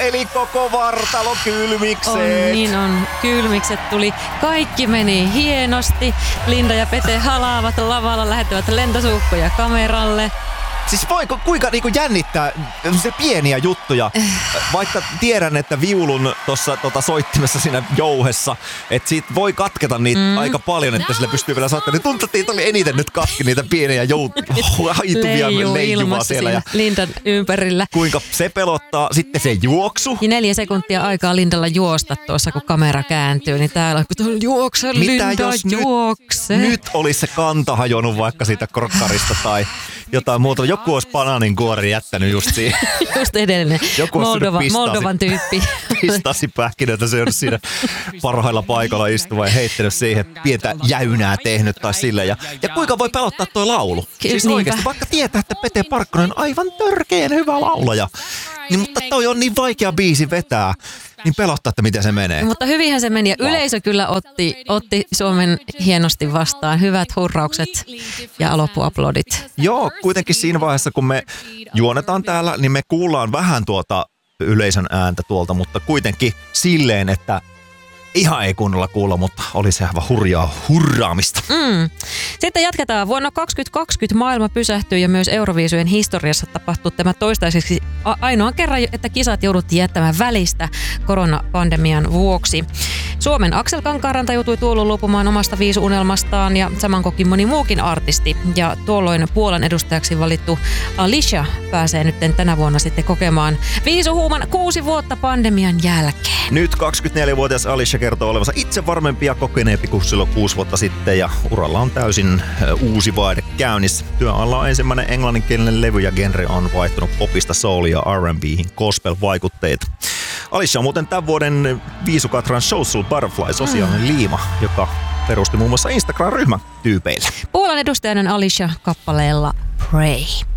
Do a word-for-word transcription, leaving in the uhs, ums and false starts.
eli koko vartalo kylmikseen. On, niin on. Kylmikset tuli. Kaikki meni hienosti. Linda ja Pete halaavat lavalla, lähettävät lentosuukkoja kameralle. Siis voiko kuinka niinku jännittää se pieniä juttuja, vaikka tiedän, että viulun tuossa tota, soittimessa siinä jouhessa, että siitä voi katketa niitä mm. aika paljon, että sillä pystyy vielä soittamaan. Niin tuntuu, että niitä oli eniten nyt katki niitä pieniä jout- haituvia leijuvaa siellä. Ja Lindan ympärillä. Kuinka se pelottaa. Sitten se juoksu. Ja neljä sekuntia aikaa Lindalla juosta tuossa, kun kamera kääntyy. Niin täällä on, juokse Linda, juokse. Nyt, nyt olisi se kanta hajonnut vaikka siitä krokkarista tai jotain muuta. Joku olisi banaaninkuori jättänyt just siihen. Just edellinen. Moldova, Moldovan tyyppi. Pistasi pähkinöitä, se on siinä parhailla paikalla istuva ja heittänyt siihen pientä jäynää tehnyt tai sille. Ja, ja kuinka voi pelottaa toi laulu? Ky- siis niinpä. oikeasti, vaikka tietää, että Pete Parkkonen on aivan törkeen hyvä laulaja. Niin, mutta toi on niin vaikea biisi vetää, niin pelottaa, että miten se menee. Mutta hyvinhän se meni ja yleisö kyllä otti, otti Suomen hienosti vastaan. Hyvät hurraukset ja loppuaplodit. Joo, kuitenkin siinä vaiheessa, kun me juonetaan täällä, niin me kuullaan vähän tuota yleisön ääntä tuolta, mutta kuitenkin silleen, että ihan ei kunnolla kuulla, mutta oli se aivan hurjaa hurraamista. Mm. Sitten jatketaan. Vuonna kaksituhattakaksikymmentä maailma pysähtyy ja myös Euroviisujen historiassa tapahtuu tämä toistaiseksi ainoan kerran, että kisat jouduttiin jättämään välistä koronapandemian vuoksi. Suomen Aksel Kankaanranta joutui tuolloin luopumaan omasta viisuunelmastaan ja saman koki moni muukin artisti. Ja tuolloin Puolan edustajaksi valittu Alicia pääsee nyt tänä vuonna sitten kokemaan viisuhuuman kuusi vuotta pandemian jälkeen. Nyt kaksikymmentäneljävuotias Alicia kertoo olevansa itse varmempi ja kokeneempi kuin silloin kuusi vuotta sitten ja uralla on täysin uusi vaihde käynnissä. Työn alla on ensimmäinen englanninkielinen levy ja genre on vaihtunut popista soulia ja R and B:hin gospel-vaikutteita. Alicia on muuten tämän vuoden Viisukatran Social Butterfly sosiaalinen mm. liima, joka perusti muun muassa Instagram-ryhmän tyypeille. Puolan edustajan Alicia kappaleella Pray.